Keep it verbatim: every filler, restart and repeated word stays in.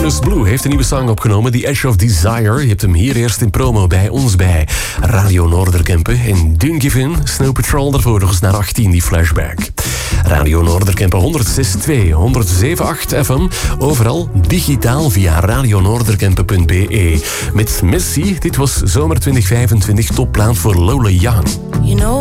Jonas Blue heeft een nieuwe song opgenomen, The Edge of Desire. Je hebt hem hier eerst in promo bij ons bij Radio Noorderkempen. En Don't Give In, Snow Patrol, daarvoor nog eens naar achttien, die flashback. Radio Noorderkempen honderdzes komma twee, honderdzeven komma acht F M. Overal digitaal via radionoorderkempen punt b e. Met Messi, dit was zomer twintig vijfentwintig, topplaat voor Lola Young. You know